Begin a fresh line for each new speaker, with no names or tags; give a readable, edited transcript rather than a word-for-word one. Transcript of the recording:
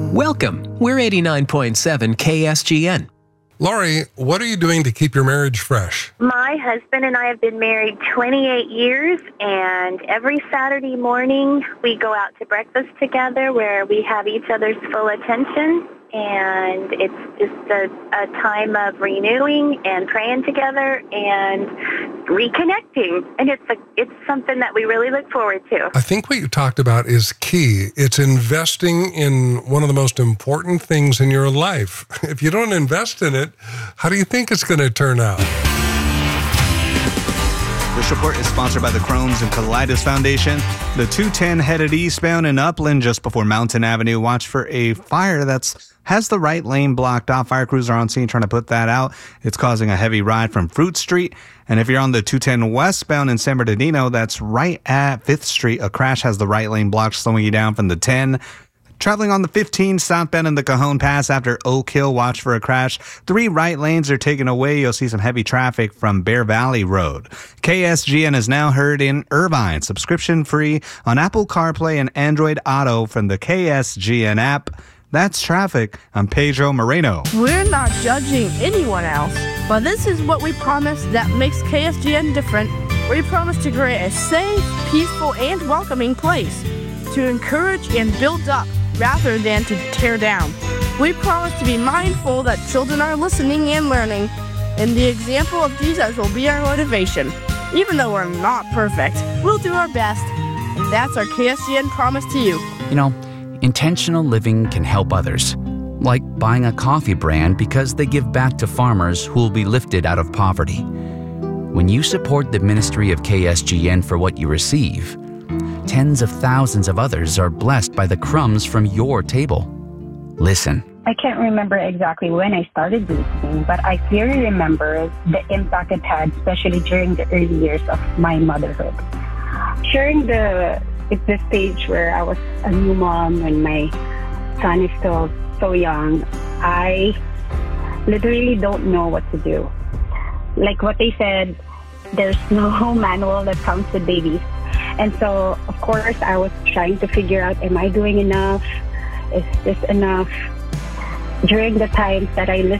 Welcome. We're 89.7 KSGN.
Lori, what are you doing to keep your marriage fresh?
My husband and I have been married 28 years, and every Saturday morning we go out to breakfast together where we have each other's full attention, and it's just a time of renewing and praying together and reconnecting, and it's something that we really look forward to.
I think what you talked about is key. It's investing in one of the most important things in your life. If you don't invest in it, how do you think it's going to turn out?
This report is sponsored by the Crohn's and Colitis Foundation. The 210 headed eastbound in Upland just before Mountain Avenue. Watch for a fire has the right lane blocked off. Fire crews are on scene trying to put that out. It's causing a heavy ride from Fruit Street. And if you're on the 210 westbound in San Bernardino, that's right at 5th Street. A crash has the right lane blocked, slowing you down from the 10. Traveling on the 15 southbound in the Cajon Pass after Oak Hill, watch for a crash. 3 right lanes are taken away. You'll see some heavy traffic from Bear Valley Road. KSGN is now heard in Irvine, subscription free on Apple CarPlay and Android Auto from the KSGN app. That's traffic. I'm Pedro Moreno.
We're not judging anyone else, but this is what we promise that makes KSGN different. We promise to create a safe, peaceful, and welcoming place to encourage and build up rather than to tear down. We promise to be mindful that children are listening and learning, and the example of Jesus will be our motivation. Even though we're not perfect, we'll do our best, and that's our KSGN promise to you.
You know, intentional living can help others, like buying a coffee brand because they give back to farmers who will be lifted out of poverty. When you support the ministry of KSGN for what you receive, tens of thousands of others are blessed by the crumbs from your table. Listen.
I can't remember exactly when I started listening, but I clearly remember the impact it had, especially during the early years of my motherhood. During it's the stage where I was a new mom and my son is still so young, I literally don't know what to do. Like what they said, there's no manual that comes with babies. And so, of course, I was trying to figure out, am I doing enough? Is this enough? During the times that I listened